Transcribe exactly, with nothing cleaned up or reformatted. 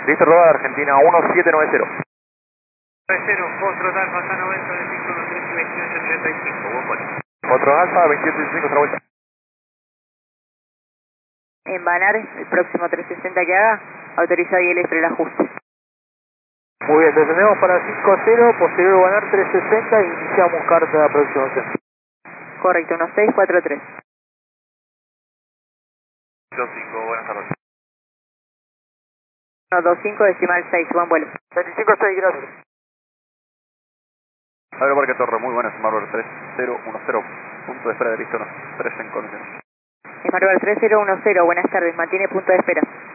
Listo, rodada Argentina uno siete nueve cero. nueve cero, Foxtrot Alfa, noventa, cinco uno tres y veintiocho treinta y cinco, buen vuelo. Otro Alfa, veintiocho treinta y cinco, otra vuelta. En Banar, el próximo trescientos sesenta que haga, autoriza I L S el ajuste. Muy bien, descendemos para cinco cero, posterior Banar trescientos sesenta e iniciamos carta de aproximación. Correcto, uno seis cuatro tres. dos cinco, buenas tardes. uno dos cinco decimal seis, buen vuelo. veinticinco seis, gracias. Aeroparque Torre, muy buenas, Marvel tres cero uno cero, punto de espera de listo, tres en condiciones. Esmarval tres cero uno cero, buenas tardes, mantiene punto de espera.